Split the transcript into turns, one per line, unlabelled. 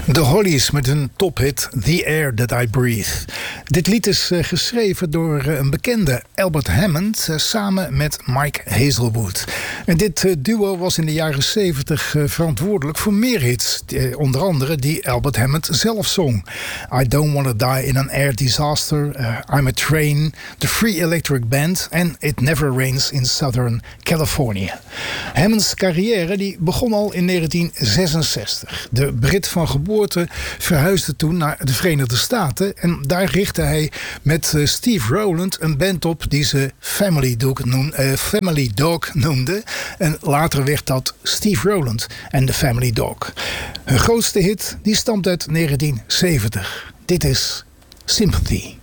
De Hollies met hun tophit The Air That I Breathe. Dit lied is geschreven door een bekende, Albert Hammond, samen met Mike Hazelwood. En dit duo was in de jaren 70 verantwoordelijk voor meer hits. Onder andere die Albert Hammond zelf zong. I Don't Wanna Die in an Air Disaster, I'm a Train, The Free Electric Band en It Never Rains in Southern California. Hammonds carrière die begon al in 1966. De Brit van geboorte verhuisde toen naar de Verenigde Staten en daar richtte hij met Steve Rowland een band op die ze Family Dog noemde. En later werd dat Steve Rowland en de Family Dog. Hun grootste hit die stamt uit 1970. Dit is Sympathy.